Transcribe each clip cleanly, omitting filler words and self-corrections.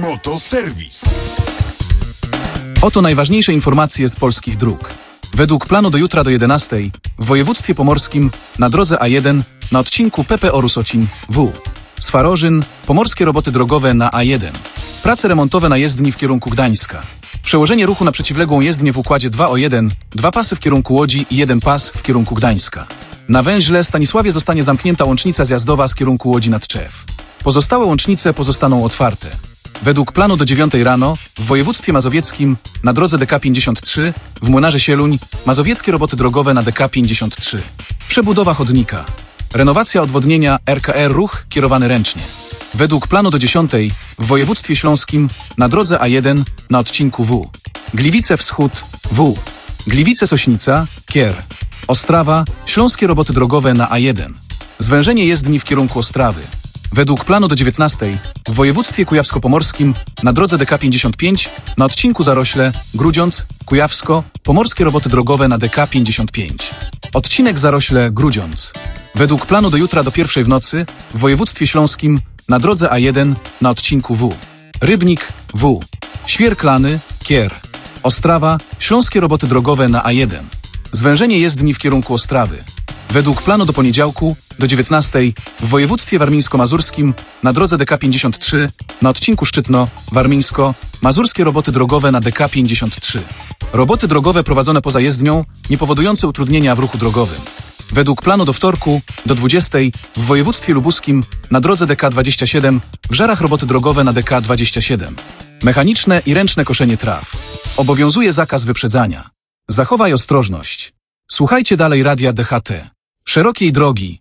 Motoserwis. Oto najważniejsze informacje z polskich dróg. Według planu do jutra do 11 w województwie pomorskim na drodze A1 na odcinku PP Orusocin W. Swarożyn, pomorskie roboty drogowe na A1. Prace remontowe na jezdni w kierunku Gdańska. Przełożenie ruchu na przeciwległą jezdnię w układzie 2:1, 2 pasy w kierunku Łodzi i 1 pas w kierunku Gdańska. Na węźle Stanisławie zostanie zamknięta łącznica zjazdowa z kierunku Łodzi nad Tczew. Pozostałe łącznice pozostaną otwarte. Według planu do 9 rano w województwie mazowieckim na drodze DK 53 w Młynarze Sieluń mazowieckie roboty drogowe na DK 53. Przebudowa chodnika. Renowacja odwodnienia RKR ruch kierowany ręcznie. Według planu do 10 w województwie śląskim na drodze A1 na odcinku W. Gliwice Wschód W. Gliwice Sośnica Kier. Ostrawa śląskie roboty drogowe na A1. Zwężenie jezdni w kierunku Ostrawy. Według planu do 19 w województwie kujawsko-pomorskim na drodze DK 55 na odcinku Zarośle, Grudziądz, Kujawsko, pomorskie roboty drogowe na DK 55. Odcinek Zarośle, Grudziądz. Według planu do jutra do 1 w nocy w województwie śląskim na drodze A1 na odcinku W. Rybnik W. Świerklany, Kier. Ostrawa, śląskie roboty drogowe na A1. Zwężenie jezdni w kierunku Ostrawy. Według planu do poniedziałku do 19 w województwie warmińsko-mazurskim na drodze DK 53 na odcinku Szczytno-Warmińsko mazurskie roboty drogowe na DK 53. Roboty drogowe prowadzone poza jezdnią, niepowodujące utrudnienia w ruchu drogowym. Według planu do wtorku do 20 w województwie lubuskim na drodze DK 27 w Żarach roboty drogowe na DK 27. Mechaniczne i ręczne koszenie traw. Obowiązuje zakaz wyprzedzania. Zachowaj ostrożność. Słuchajcie dalej radia DHT. Szerokiej drogi.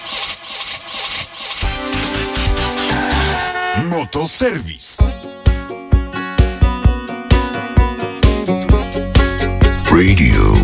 Motoserwis. Radio